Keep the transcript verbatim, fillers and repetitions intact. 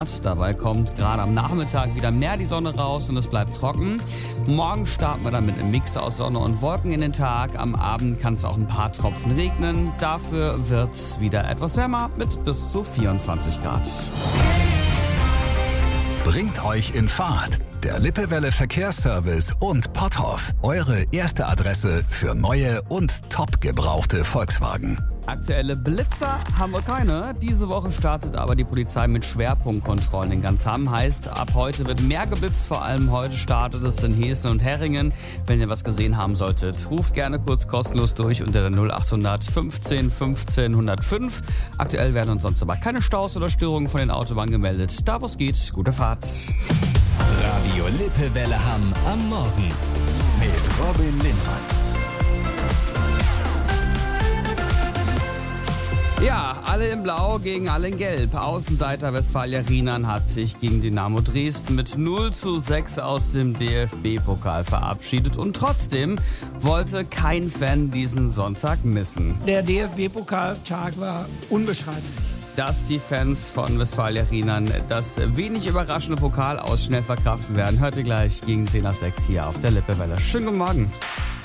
Dabei kommt gerade am Nachmittag wieder mehr die Sonne raus und es bleibt trocken. Morgen starten wir dann mit einem Mix aus Sonne und Wolken in den Tag. Am Abend kann es auch ein paar Tropfen regnen. Dafür wird es wieder etwas wärmer mit bis zu vierundzwanzig Grad. Bringt euch in Fahrt. Der Lippewelle Verkehrsservice und Potthoff. Eure erste Adresse für neue und top gebrauchte Volkswagen. Aktuelle Blitzer haben wir keine. Diese Woche startet aber die Polizei mit Schwerpunktkontrollen in ganz Hamm. Heißt, ab heute wird mehr geblitzt. Vor allem heute startet es in Heßen und Herringen. Wenn ihr was gesehen haben solltet, ruft gerne kurz kostenlos durch unter der null achthundert fünfzehn fünfzehn hundertfünf. Aktuell werden uns sonst aber keine Staus oder Störungen von den Autobahnen gemeldet. Da wo es geht, gute Fahrt. Radio Lippewelle Hamm am Morgen mit Robin Lindmann. Ja, alle in Blau gegen alle in Gelb. Außenseiter Westfalia Rienan hat sich gegen Dynamo Dresden mit null zu sechs aus dem D F B-Pokal verabschiedet. Und trotzdem wollte kein Fan diesen Sonntag missen. Der D F B-Pokaltag war unbeschreiblich. Dass die Fans von Westfalia Rienan das wenig überraschende Pokal aus schnell verkraften werden, hört ihr gleich gegen zehn nach sechs hier auf der Lippewelle. Schönen guten Morgen.